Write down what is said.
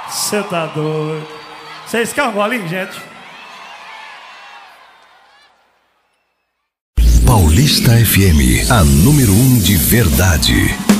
Você tá doido. Vocês querem um golinho, gente? Paulista FM, a número 1 de verdade.